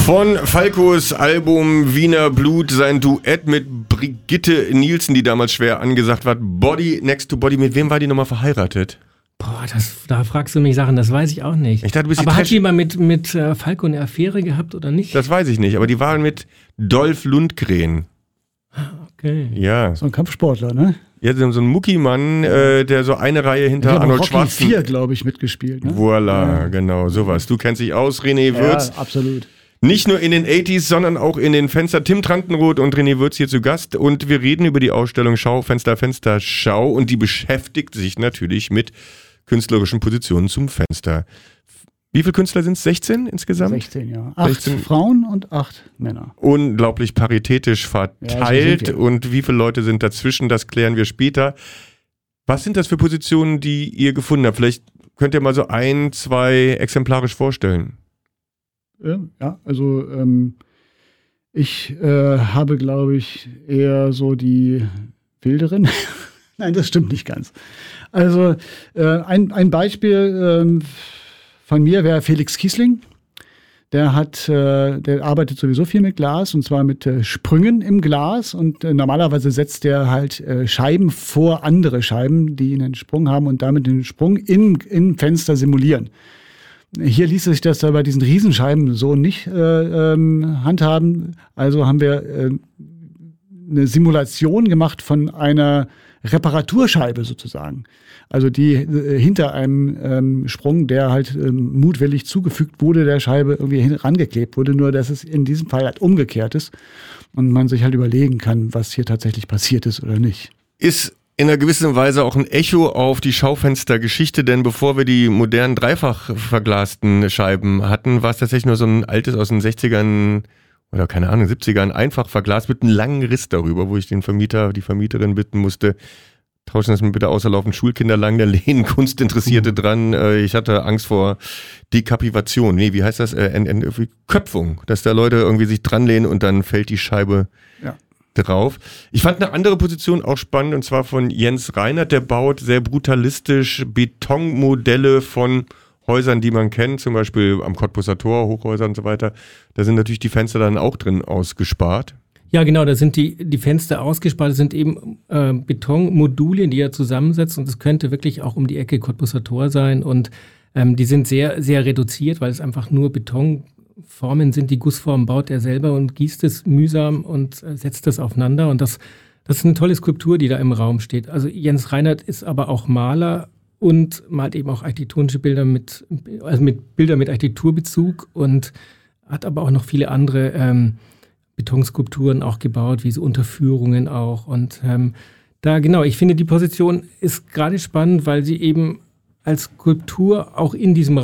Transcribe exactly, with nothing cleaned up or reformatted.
Von Falcos Album Wiener Blut, sein Duett mit Brigitte Nielsen, die damals schwer angesagt war. Body Next to Body. Mit wem war die nochmal verheiratet? Boah, das, da fragst du mich Sachen, das weiß ich auch nicht. Ich dachte, du bist aber die hat die mal mit, mit äh, Falco eine Affäre gehabt oder nicht? Das weiß ich nicht, aber die waren mit Dolph Lundgren. Okay. Ja. So ein Kampfsportler, ne? Ja, so ein Muckimann, äh, der so eine Reihe hinter ich Arnold Rocky Schwarzenegger. vier, glaube ich, mitgespielt. Ne? Voila, ja. genau, sowas. Du kennst dich aus, René Würz. Ja, absolut. Nicht nur in den achtziger, sondern auch in den Fenster. Tim Trantenroth und René Würz hier zu Gast. Und wir reden über die Ausstellung Schaufenster, Fenster, Schau. Und die beschäftigt sich natürlich mit künstlerischen Positionen zum Fenster. Wie viele Künstler sind es? sechzehn insgesamt? sechzehn, ja. Acht sechzehn Frauen und acht Männer. Unglaublich paritätisch verteilt. Ja, und wie viele Leute sind dazwischen, das klären wir später. Was sind das für Positionen, die ihr gefunden habt? Vielleicht könnt ihr mal so ein, zwei exemplarisch vorstellen. Ja, also ähm, ich äh, habe, glaube ich, eher so die wilderen. Nein, das stimmt nicht ganz. Also äh, ein, ein Beispiel ähm, von mir wäre Felix Kiesling. Der hat, äh, der arbeitet sowieso viel mit Glas und zwar mit äh, Sprüngen im Glas und äh, normalerweise setzt der halt äh, Scheiben vor andere Scheiben, die einen Sprung haben und damit den Sprung im, im Fenster simulieren. Hier ließ sich das da bei diesen Riesenscheiben so nicht äh, ähm, handhaben. Also haben wir äh, eine Simulation gemacht von einer Reparaturscheibe sozusagen. Also die äh, hinter einem ähm, Sprung, der halt ähm, mutwillig zugefügt wurde, der Scheibe irgendwie rangeklebt wurde. Nur, dass es in diesem Fall halt umgekehrt ist und man sich halt überlegen kann, was hier tatsächlich passiert ist oder nicht. Ist in einer gewissen Weise auch ein Echo auf die Schaufenstergeschichte, denn bevor wir die modernen dreifach verglasten Scheiben hatten, war es tatsächlich nur so ein altes aus den sechzigern oder keine Ahnung, siebzigern einfach verglast mit einem langen Riss darüber, wo ich den Vermieter, die Vermieterin bitten musste, tauschen das mir bitte aus, da laufen Schulkinder lang, da lehnen Kunstinteressierte mhm. dran. Ich hatte Angst vor Dekapivation. Nee, wie heißt das? Äh, Ent- Ent- Köpfung, dass da Leute irgendwie sich dran lehnen und dann fällt die Scheibe ja. drauf. Ich fand eine andere Position auch spannend und zwar von Jens Reinert, der baut sehr brutalistisch Betonmodelle von Häusern, die man kennt, zum Beispiel am Cottbusser Tor, Hochhäuser und so weiter. Da sind natürlich die Fenster dann auch drin ausgespart. Ja, genau, da sind die, die Fenster ausgespart, das sind eben äh, Betonmodule, die er zusammensetzt und es könnte wirklich auch um die Ecke Cottbusser Tor sein und ähm, die sind sehr, sehr reduziert, weil es einfach nur Betonformen sind, die Gussformen baut er selber und gießt es mühsam und äh, setzt das aufeinander und das, das ist eine tolle Skulptur, die da im Raum steht. Also Jens Reinert ist aber auch Maler und malt eben auch architektonische Bilder mit, also mit Bilder mit Architekturbezug und hat aber auch noch viele andere ähm, Betonskulpturen auch gebaut, wie so Unterführungen auch. Und ähm, da, genau, ich finde, die Position ist gerade spannend, weil sie eben als Skulptur auch in diesem